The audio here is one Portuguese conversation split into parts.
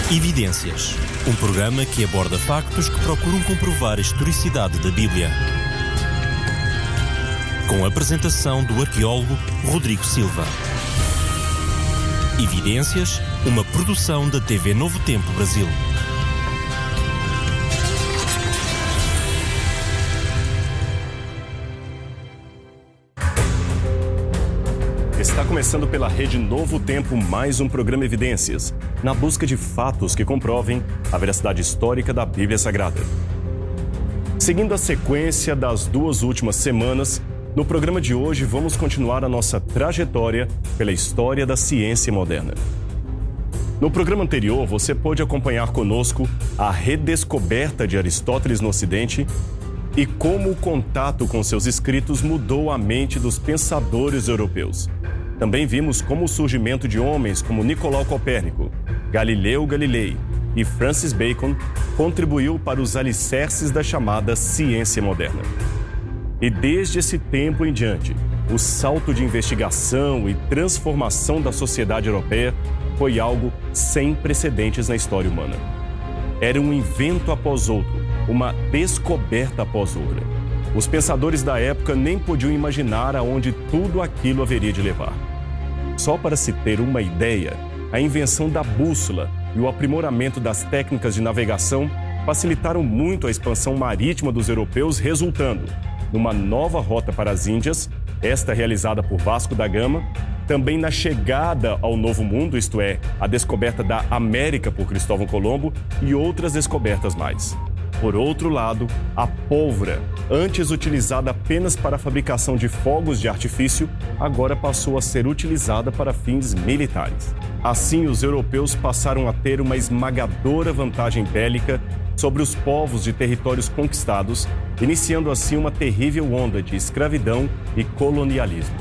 Evidências, um programa que aborda factos que procuram comprovar a historicidade da Bíblia. Com a apresentação do arqueólogo Rodrigo Silva. Evidências, uma produção da TV Novo Tempo Brasil. Está começando pela Rede Novo Tempo mais um programa Evidências, na busca de fatos que comprovem a veracidade histórica da Bíblia Sagrada. Seguindo a sequência das duas últimas semanas, no programa de hoje vamos continuar a nossa trajetória pela história da ciência moderna. No programa anterior, você pôde acompanhar conosco a redescoberta de Aristóteles no Ocidente e como o contato com seus escritos mudou a mente dos pensadores europeus. Também vimos como o surgimento de homens como Nicolau Copérnico, Galileu Galilei e Francis Bacon contribuiu para os alicerces da chamada ciência moderna. E desde esse tempo em diante, o salto de investigação e transformação da sociedade europeia foi algo sem precedentes na história humana. Era um invento após outro, uma descoberta após outra. Os pensadores da época nem podiam imaginar aonde tudo aquilo haveria de levar. Só para se ter uma ideia, a invenção da bússola e o aprimoramento das técnicas de navegação facilitaram muito a expansão marítima dos europeus, resultando numa nova rota para as Índias, esta realizada por Vasco da Gama, também na chegada ao Novo Mundo, isto é, a descoberta da América por Cristóvão Colombo e outras descobertas mais. Por outro lado, a pólvora, antes utilizada apenas para a fabricação de fogos de artifício, agora passou a ser utilizada para fins militares. Assim, os europeus passaram a ter uma esmagadora vantagem bélica sobre os povos de territórios conquistados, iniciando assim uma terrível onda de escravidão e colonialismo.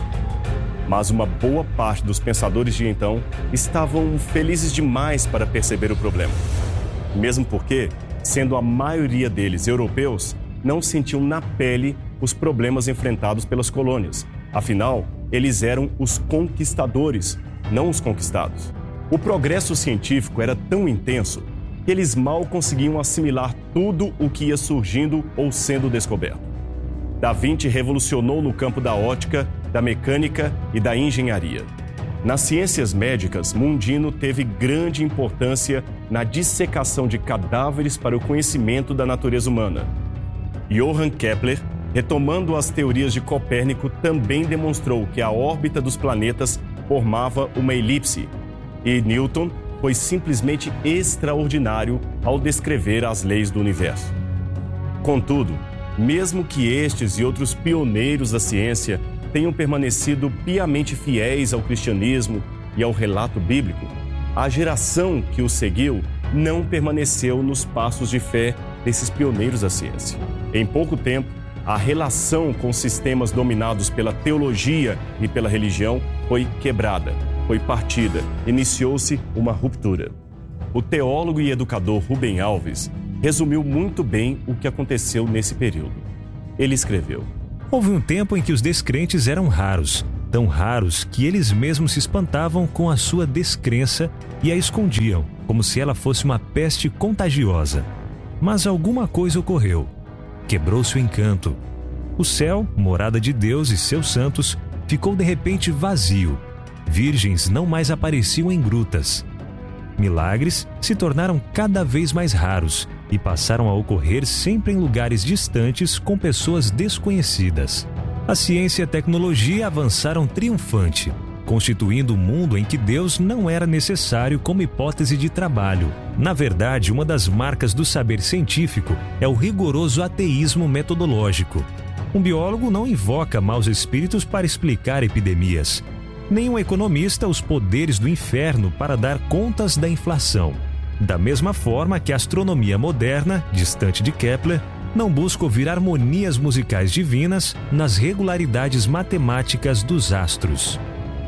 Mas uma boa parte dos pensadores de então estavam felizes demais para perceber o problema. Mesmo porque, sendo a maioria deles europeus, não sentiam na pele os problemas enfrentados pelas colônias. Afinal, eles eram os conquistadores, não os conquistados. O progresso científico era tão intenso que eles mal conseguiam assimilar tudo o que ia surgindo ou sendo descoberto. Da Vinci revolucionou no campo da ótica, da mecânica e da engenharia. Nas ciências médicas, Mundino teve grande importância na dissecação de cadáveres para o conhecimento da natureza humana. Johann Kepler, retomando as teorias de Copérnico, também demonstrou que a órbita dos planetas formava uma elipse. E Newton foi simplesmente extraordinário ao descrever as leis do universo. Contudo, mesmo que estes e outros pioneiros da ciência tenham permanecido piamente fiéis ao cristianismo e ao relato bíblico, a geração que os seguiu não permaneceu nos passos de fé desses pioneiros da ciência. Em pouco tempo, a relação com sistemas dominados pela teologia e pela religião foi quebrada, foi partida, iniciou-se uma ruptura. O teólogo e educador Rubem Alves resumiu muito bem o que aconteceu nesse período. Ele escreveu: houve um tempo em que os descrentes eram raros, tão raros que eles mesmos se espantavam com a sua descrença e a escondiam, como se ela fosse uma peste contagiosa. Mas alguma coisa ocorreu. Quebrou-se o encanto. O céu, morada de Deus e seus santos, ficou de repente vazio. Virgens não mais apareciam em grutas. Milagres se tornaram cada vez mais raros e passaram a ocorrer sempre em lugares distantes com pessoas desconhecidas. A ciência e a tecnologia avançaram triunfante, constituindo um mundo em que Deus não era necessário como hipótese de trabalho. Na verdade, uma das marcas do saber científico é o rigoroso ateísmo metodológico. Um biólogo não invoca maus espíritos para explicar epidemias. Nem um economista os poderes do inferno para dar contas da inflação. Da mesma forma que a astronomia moderna, distante de Kepler, não busca ouvir harmonias musicais divinas nas regularidades matemáticas dos astros.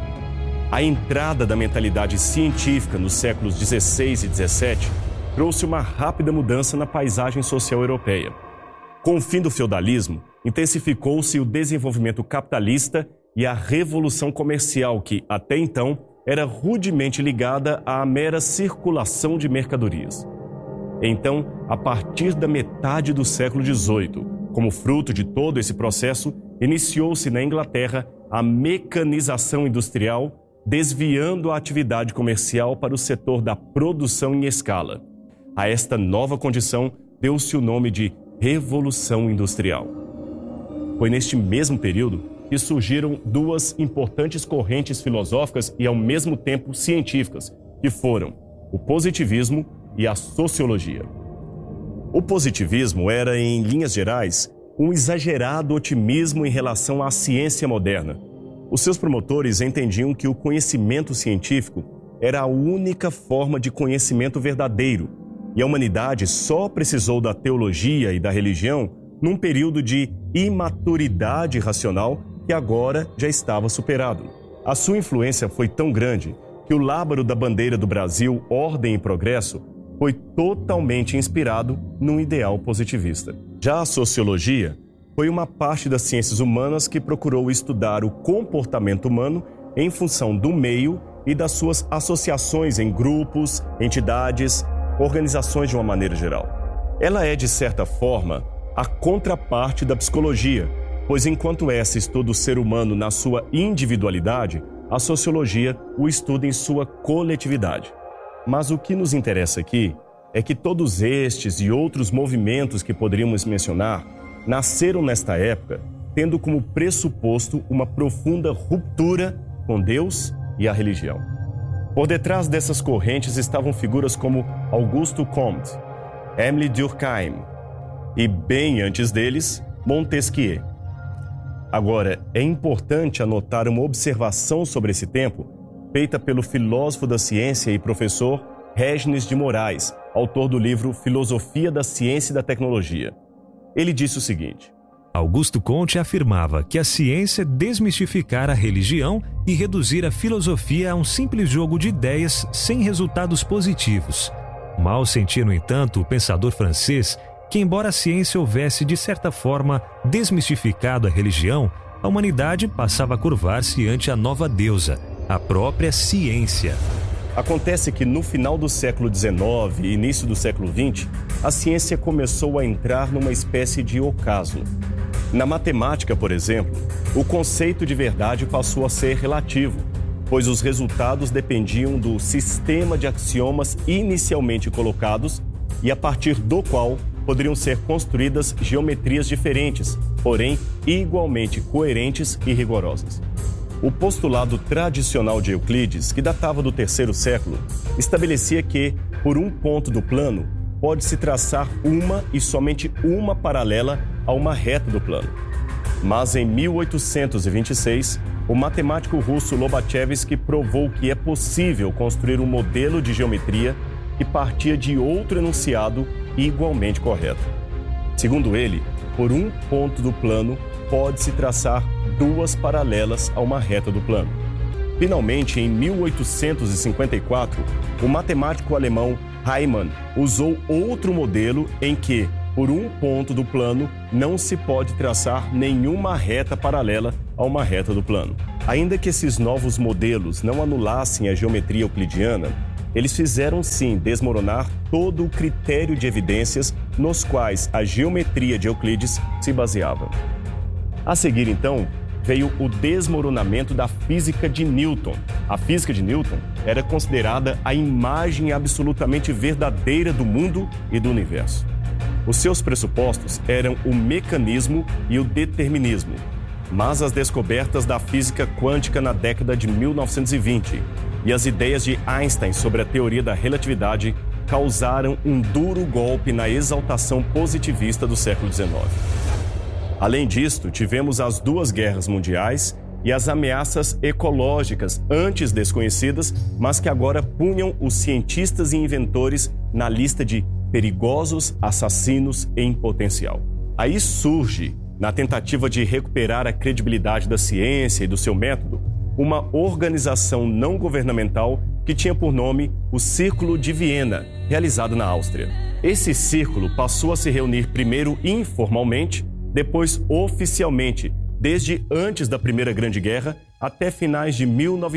A entrada da mentalidade científica nos séculos XVI e XVII trouxe uma rápida mudança na paisagem social europeia. Com o fim do feudalismo, intensificou-se o desenvolvimento capitalista e a revolução comercial que, até então, era rudemente ligada à mera circulação de mercadorias. Então, a partir da metade do século XVIII, como fruto de todo esse processo, iniciou-se na Inglaterra a mecanização industrial, desviando a atividade comercial para o setor da produção em escala. A esta nova condição deu-se o nome de Revolução Industrial. Foi neste mesmo período que surgiram duas importantes correntes filosóficas e, ao mesmo tempo, científicas, que foram o positivismo e a sociologia. O positivismo era, em linhas gerais, um exagerado otimismo em relação à ciência moderna. Os seus promotores entendiam que o conhecimento científico era a única forma de conhecimento verdadeiro, e a humanidade só precisou da teologia e da religião num período de imaturidade racional que agora já estava superado. A sua influência foi tão grande que o lábaro da bandeira do Brasil, Ordem e Progresso, foi totalmente inspirado num ideal positivista. Já a sociologia foi uma parte das ciências humanas que procurou estudar o comportamento humano em função do meio e das suas associações em grupos, entidades, organizações de uma maneira geral. Ela é, de certa forma, a contraparte da psicologia, pois enquanto essa estuda o ser humano na sua individualidade, a sociologia o estuda em sua coletividade. Mas o que nos interessa aqui é que todos estes e outros movimentos que poderíamos mencionar nasceram nesta época, tendo como pressuposto uma profunda ruptura com Deus e a religião. Por detrás dessas correntes estavam figuras como Auguste Comte, Émile Durkheim e, bem antes deles, Montesquieu. Agora, é importante anotar uma observação sobre esse tempo feita pelo filósofo da ciência e professor Régines de Moraes, autor do livro Filosofia da Ciência e da Tecnologia. Ele disse o seguinte: Auguste Comte afirmava que a ciência desmistificara a religião e reduzir a filosofia a um simples jogo de ideias sem resultados positivos. Mal sentia, no entanto, o pensador francês que, embora a ciência houvesse, de certa forma, desmistificado a religião, a humanidade passava a curvar-se ante a nova deusa, a própria ciência. Acontece que no final do século XIX e início do século XX, a ciência começou a entrar numa espécie de ocaso. Na matemática, por exemplo, o conceito de verdade passou a ser relativo, pois os resultados dependiam do sistema de axiomas inicialmente colocados e a partir do qual poderiam ser construídas geometrias diferentes, porém igualmente coerentes e rigorosas. O postulado tradicional de Euclides, que datava do terceiro século, estabelecia que, por um ponto do plano, pode-se traçar uma e somente uma paralela a uma reta do plano. Mas em 1826, o matemático russo Lobachevsky provou que é possível construir um modelo de geometria que partia de outro enunciado igualmente correto. Segundo ele, por um ponto do plano, pode-se traçar duas paralelas a uma reta do plano. Finalmente, em 1854, o matemático alemão Riemann usou outro modelo em que, por um ponto do plano, não se pode traçar nenhuma reta paralela a uma reta do plano. Ainda que esses novos modelos não anulassem a geometria euclidiana, eles fizeram sim desmoronar todo o critério de evidências nos quais a geometria de Euclides se baseava. A seguir, então, veio o desmoronamento da física de Newton. A física de Newton era considerada a imagem absolutamente verdadeira do mundo e do universo. Os seus pressupostos eram o mecanismo e o determinismo, mas as descobertas da física quântica na década de 1920 e as ideias de Einstein sobre a teoria da relatividade causaram um duro golpe na exaltação positivista do século XIX. Além disto, tivemos as duas guerras mundiais e as ameaças ecológicas antes desconhecidas, mas que agora punham os cientistas e inventores na lista de perigosos assassinos em potencial. Aí surge, na tentativa de recuperar a credibilidade da ciência e do seu método, uma organização não governamental que tinha por nome o Círculo de Viena, realizado na Áustria. Esse círculo passou a se reunir primeiro informalmente, depois oficialmente, desde antes da Primeira Grande Guerra, até finais de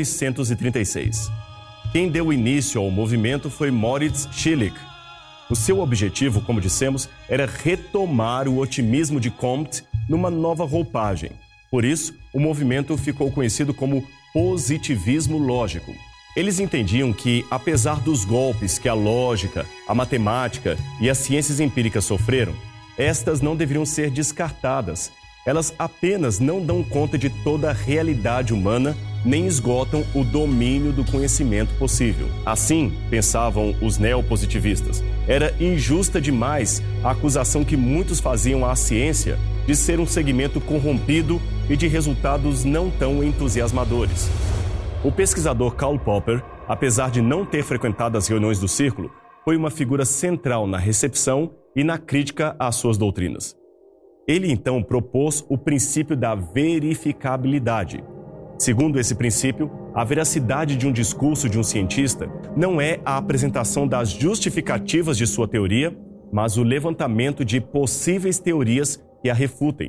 1936. Quem deu início ao movimento foi Moritz Schlick. O seu objetivo, como dissemos, era retomar o otimismo de Comte numa nova roupagem. Por isso, o movimento ficou conhecido como positivismo lógico. Eles entendiam que, apesar dos golpes que a lógica, a matemática e as ciências empíricas sofreram, estas não deveriam ser descartadas. Elas apenas não dão conta de toda a realidade humana, nem esgotam o domínio do conhecimento possível. Assim, pensavam os neopositivistas, era injusta demais a acusação que muitos faziam à ciência de ser um segmento corrompido e de resultados não tão entusiasmadores. O pesquisador Karl Popper, apesar de não ter frequentado as reuniões do Círculo, foi uma figura central na recepção e na crítica às suas doutrinas. Ele, então, propôs o princípio da verificabilidade. Segundo esse princípio, a veracidade de um discurso de um cientista não é a apresentação das justificativas de sua teoria, mas o levantamento de possíveis teorias que a refutem.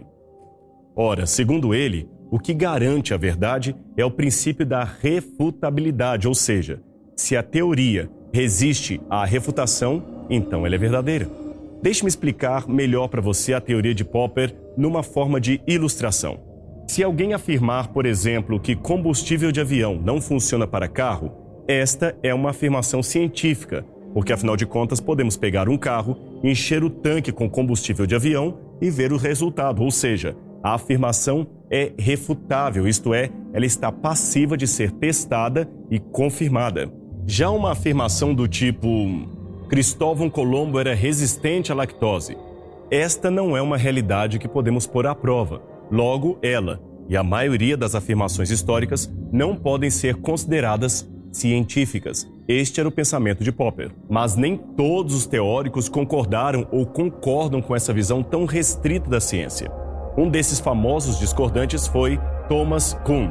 Ora, segundo ele, o que garante a verdade é o princípio da refutabilidade, ou seja, se a teoria resiste à refutação, então ela é verdadeira. Deixe-me explicar melhor para você a teoria de Popper numa forma de ilustração. Se alguém afirmar, por exemplo, que combustível de avião não funciona para carro, esta é uma afirmação científica, porque afinal de contas podemos pegar um carro, encher o tanque com combustível de avião e ver o resultado, ou seja, a afirmação é refutável, isto é, ela está passiva de ser testada e confirmada. Já uma afirmação do tipo Cristóvão Colombo era resistente à lactose, esta não é uma realidade que podemos pôr à prova. Logo, ela e a maioria das afirmações históricas não podem ser consideradas científicas. Este era o pensamento de Popper. Mas nem todos os teóricos concordaram ou concordam com essa visão tão restrita da ciência. Um desses famosos discordantes foi Thomas Kuhn.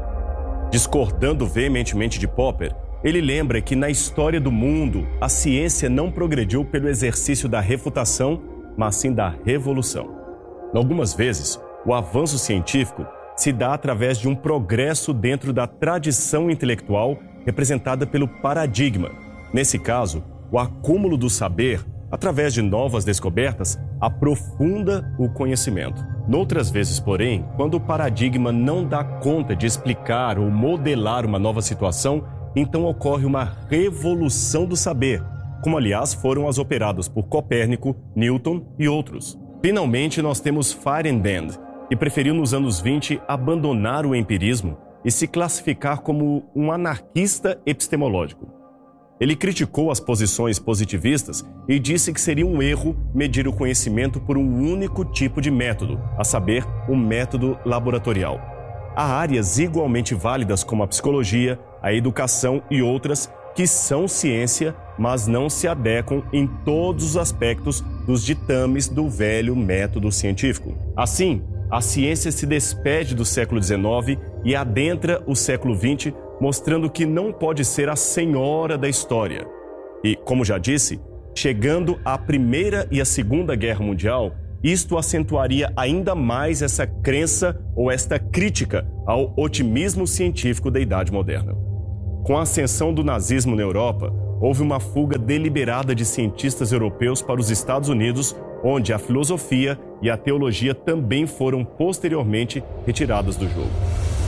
Discordando veementemente de Popper, ele lembra que na história do mundo, a ciência não progrediu pelo exercício da refutação, mas sim da revolução. Algumas vezes, o avanço científico se dá através de um progresso dentro da tradição intelectual representada pelo paradigma. Nesse caso, o acúmulo do saber, através de novas descobertas, aprofunda o conhecimento. Noutras vezes, porém, quando o paradigma não dá conta de explicar ou modelar uma nova situação, então ocorre uma revolução do saber, como aliás foram as operadas por Copérnico, Newton e outros. Finalmente, nós temos Feyerabend, que preferiu nos anos 20 abandonar o empirismo e se classificar como um anarquista epistemológico. Ele criticou as posições positivistas e disse que seria um erro medir o conhecimento por um único tipo de método, a saber, o método laboratorial. Há áreas igualmente válidas como a psicologia, a educação e outras que são ciência, mas não se adequam em todos os aspectos dos ditames do velho método científico. Assim, a ciência se despede do século XIX e adentra o século XX, mostrando que não pode ser a senhora da história. E, como já disse, chegando à Primeira e à Segunda Guerra Mundial, isto acentuaria ainda mais essa crença ou esta crítica ao otimismo científico da Idade Moderna. Com a ascensão do nazismo na Europa, houve uma fuga deliberada de cientistas europeus para os Estados Unidos, onde a filosofia e a teologia também foram posteriormente retiradas do jogo.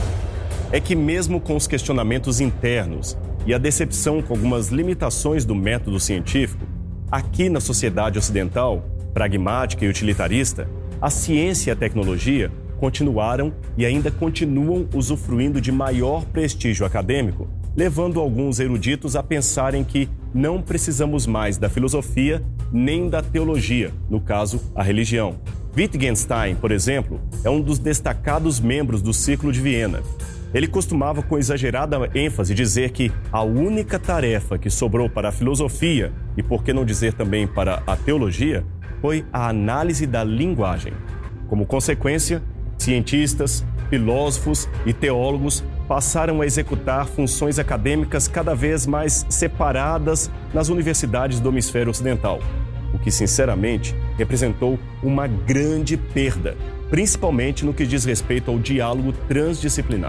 É que mesmo com os questionamentos internos e a decepção com algumas limitações do método científico, aqui na sociedade ocidental, pragmática e utilitarista, a ciência e a tecnologia continuaram e ainda continuam usufruindo de maior prestígio acadêmico, levando alguns eruditos a pensarem que não precisamos mais da filosofia nem da teologia, no caso, a religião. Wittgenstein, por exemplo, é um dos destacados membros do Círculo de Viena. Ele costumava, com exagerada ênfase, dizer que a única tarefa que sobrou para a filosofia, e por que não dizer também para a teologia, foi a análise da linguagem. Como consequência, cientistas, filósofos e teólogos passaram a executar funções acadêmicas cada vez mais separadas nas universidades do hemisfério ocidental, o que, sinceramente, representou uma grande perda, principalmente no que diz respeito ao diálogo transdisciplinar.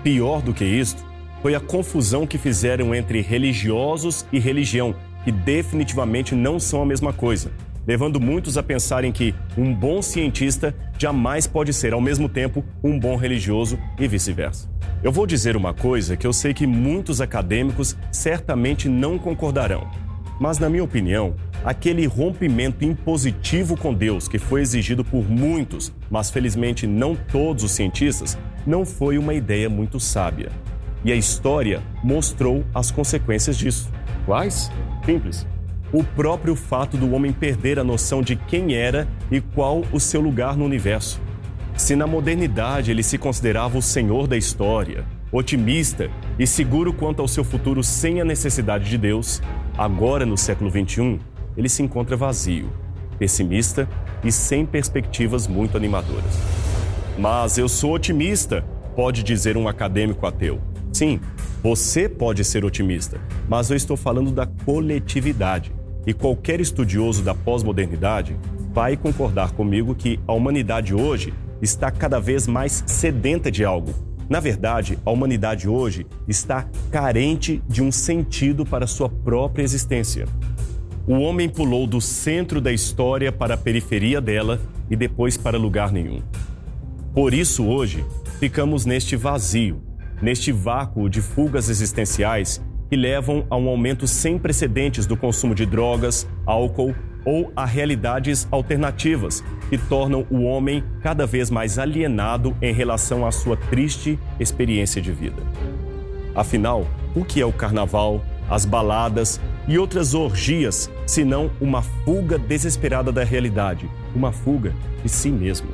pior do que isto, foi a confusão que fizeram entre religiosos e religião, que definitivamente não são a mesma coisa, levando muitos a pensarem que um bom cientista jamais pode ser, ao mesmo tempo, um bom religioso e vice-versa. Eu vou dizer uma coisa que eu sei que muitos acadêmicos certamente não concordarão, mas, na minha opinião, aquele rompimento impositivo com Deus que foi exigido por muitos, mas felizmente não todos os cientistas, não foi uma ideia muito sábia. E a história mostrou as consequências disso. Quais? Simples. O próprio fato do homem perder a noção de quem era e qual o seu lugar no universo. Se na modernidade ele se considerava o senhor da história, otimista e seguro quanto ao seu futuro sem a necessidade de Deus, agora no século XXI, ele se encontra vazio, pessimista e sem perspectivas muito animadoras. Mas eu sou otimista, pode dizer um acadêmico ateu. Sim, você pode ser otimista, mas eu estou falando da coletividade. E qualquer estudioso da pós-modernidade vai concordar comigo que a humanidade hoje está cada vez mais sedenta de algo. Na verdade, a humanidade hoje está carente de um sentido para sua própria existência. O homem pulou do centro da história para a periferia dela e depois para lugar nenhum. Por isso, hoje, ficamos neste vazio, neste vácuo de fugas existenciais que levam a um aumento sem precedentes do consumo de drogas, álcool ou a realidades alternativas que tornam o homem cada vez mais alienado em relação à sua triste experiência de vida. Afinal, o que é o carnaval, as baladas e outras orgias, senão uma fuga desesperada da realidade, uma fuga de si mesmo?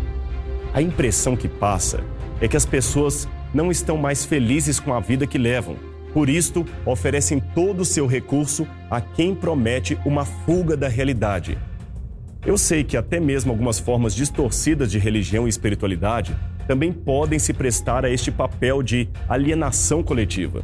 A impressão que passa é que as pessoas não estão mais felizes com a vida que levam. Por isto, oferecem todo o seu recurso a quem promete uma fuga da realidade. Eu sei que até mesmo algumas formas distorcidas de religião e espiritualidade também podem se prestar a este papel de alienação coletiva.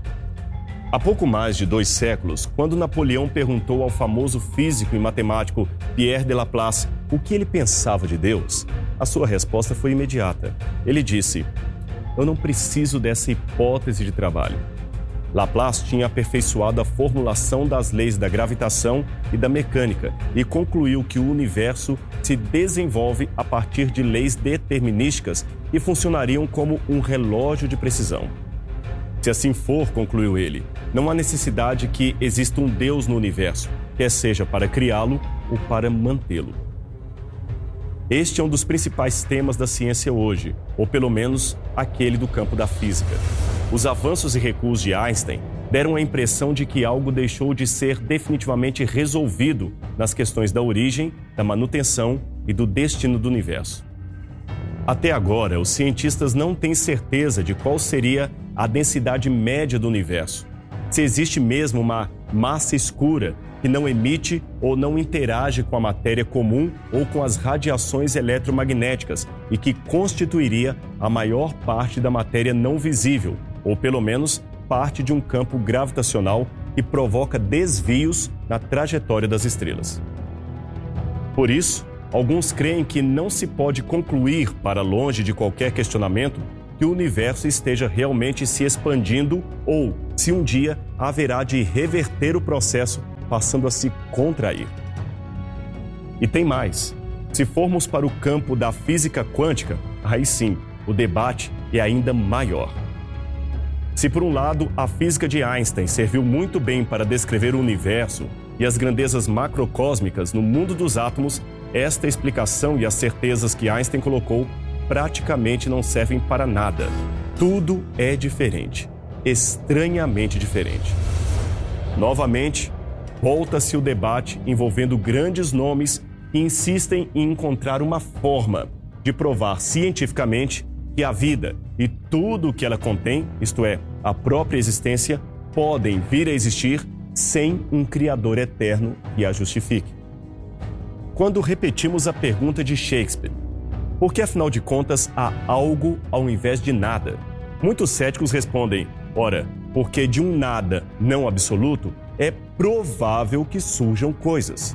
Há pouco mais de 2 séculos, quando Napoleão perguntou ao famoso físico e matemático Pierre de Laplace o que ele pensava de Deus, a sua resposta foi imediata. Ele disse: "Eu não preciso dessa hipótese de trabalho." Laplace tinha aperfeiçoado a formulação das leis da gravitação e da mecânica e concluiu que o universo se desenvolve a partir de leis determinísticas que funcionariam como um relógio de precisão. Se assim for, concluiu ele, não há necessidade que exista um Deus no universo, quer seja para criá-lo ou para mantê-lo. Este é um dos principais temas da ciência hoje, ou pelo menos aquele do campo da física. Os avanços e recuos de Einstein deram a impressão de que algo deixou de ser definitivamente resolvido nas questões da origem, da manutenção e do destino do universo. Até agora, os cientistas não têm certeza de qual seria a densidade média do universo. Se existe mesmo uma massa escura que não emite ou não interage com a matéria comum ou com as radiações eletromagnéticas e que constituiria a maior parte da matéria não visível, ou pelo menos parte de um campo gravitacional que provoca desvios na trajetória das estrelas. Por isso, alguns creem que não se pode concluir, para longe de qualquer questionamento, que o universo esteja realmente se expandindo ou, se um dia, haverá de reverter o processo, passando a se contrair. E tem mais. Se formos para o campo da física quântica, aí sim, o debate é ainda maior. Se, por um lado, a física de Einstein serviu muito bem para descrever o universo e as grandezas macrocósmicas no mundo dos átomos, esta explicação e as certezas que Einstein colocou praticamente não servem para nada. Tudo é diferente, estranhamente diferente. Novamente, volta-se o debate envolvendo grandes nomes que insistem em encontrar uma forma de provar cientificamente que a vida e tudo o que ela contém, isto é, a própria existência, podem vir a existir sem um Criador eterno que a justifique. Quando repetimos a pergunta de Shakespeare, por que afinal de contas há algo ao invés de nada? Muitos céticos respondem, ora, porque de um nada não absoluto é provável que surjam coisas.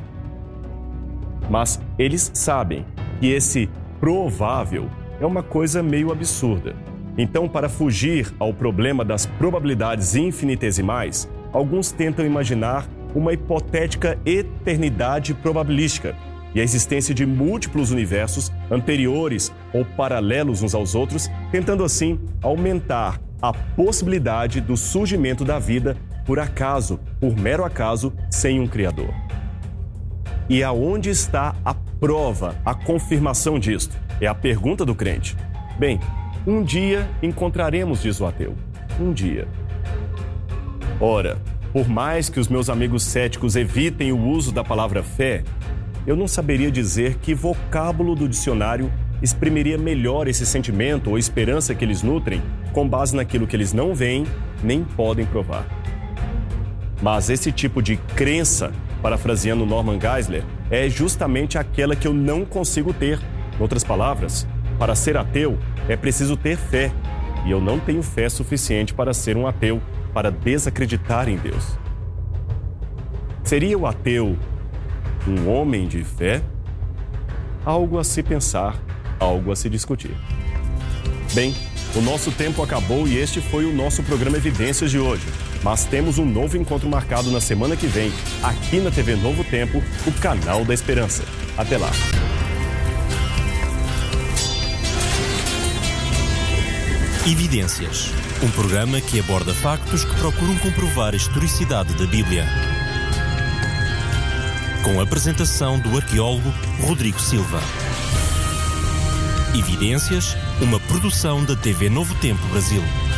Mas eles sabem que esse provável é uma coisa meio absurda. Então, para fugir ao problema das probabilidades infinitesimais, alguns tentam imaginar uma hipotética eternidade probabilística e a existência de múltiplos universos anteriores ou paralelos uns aos outros, tentando assim aumentar a possibilidade do surgimento da vida por acaso, por mero acaso, sem um Criador. E aonde está a prova, a confirmação disto? É a pergunta do crente. Bem, um dia encontraremos, diz o ateu. Um dia. Ora, por mais que os meus amigos céticos evitem o uso da palavra fé, eu não saberia dizer que vocábulo do dicionário exprimiria melhor esse sentimento ou esperança que eles nutrem com base naquilo que eles não veem nem podem provar. Mas esse tipo de crença, parafraseando Norman Geisler, é justamente aquela que eu não consigo ter. Em outras palavras, para ser ateu é preciso ter fé, e eu não tenho fé suficiente para ser um ateu, para desacreditar em Deus. Seria o ateu um homem de fé? Algo a se pensar, algo a se discutir. Bem, o nosso tempo acabou e este foi o nosso programa Evidências de hoje. Mas temos um novo encontro marcado na semana que vem, aqui na TV Novo Tempo, o canal da Esperança. Até lá! Evidências, um programa que aborda factos que procuram comprovar a historicidade da Bíblia. Com a apresentação do arqueólogo Rodrigo Silva. Evidências, uma produção da TV Novo Tempo Brasil.